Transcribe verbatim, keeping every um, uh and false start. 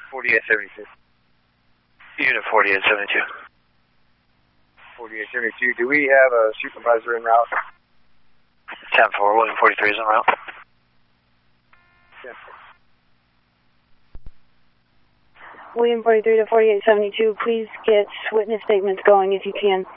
forty-eight seventy-two. Unit forty-eight seventy-two. forty-eight seventy-two. Do we have a supervisor en route? ten four, William forty-three is en route. ten four. William forty-three to forty-eight seventy-two, please get witness statements going if you can.